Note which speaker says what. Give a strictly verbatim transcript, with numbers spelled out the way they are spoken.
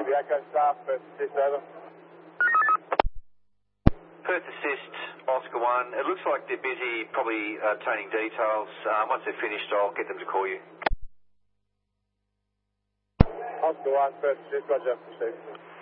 Speaker 1: the Echo staff, first assist over.
Speaker 2: First assist, Oscar one. It looks like they're busy, probably uh, obtaining details. Um, once they're finished, I'll get them to call you.
Speaker 1: Oscar one, first assist, roger, proceed.